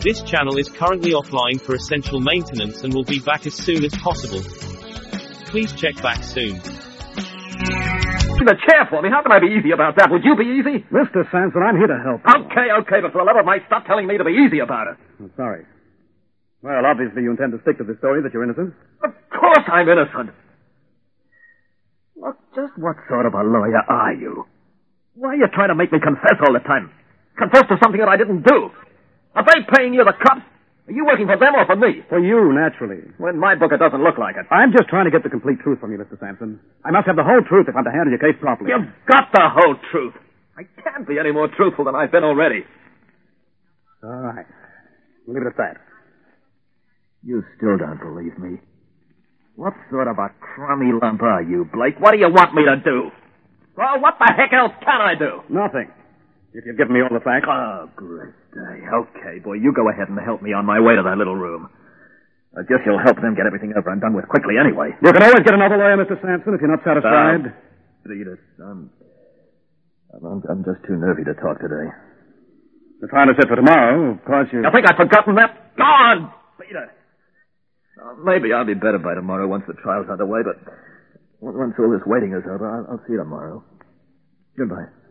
This channel is currently offline for essential maintenance and will be back as soon as possible. Please check back soon. The chair for me. How can I be easy about that? Would you be easy? Mr. Sanson, I'm here to help. Okay, but for the love of Mike, stop telling me to be easy about it. I'm sorry. Well, obviously you intend to stick to the story that you're innocent. Of course I'm innocent. Look, just what sort of a lawyer are you? Why are you trying to make me confess all the time? Confess to something that I didn't do? Are they paying you, the cops? Are you working for them or for me? For you, naturally. Well, in my book, it doesn't look like it. I'm just trying to get the complete truth from you, Mr. Sanson. I must have the whole truth if I'm to handle your case properly. You've got the whole truth. I can't be any more truthful than I've been already. All right. Leave it at that. You still don't believe me. What sort of a crummy lump are you, Blake? What do you want me to do? Well, what the heck else can I do? Nothing. If you've given me all the facts. Oh, great day. Okay, boy, you go ahead and help me on my way to that little room. I guess you'll help them get everything over and done with quickly anyway. You can always get another lawyer, Mr. Sanson, if you're not satisfied. Edith, I'm just too nervy to talk today. The trial is set for tomorrow. Of course, you... You think I've forgotten that? Go on, Peter. Maybe I'll be better by tomorrow once the trial's underway, but once all this waiting is over, I'll see you tomorrow. Goodbye.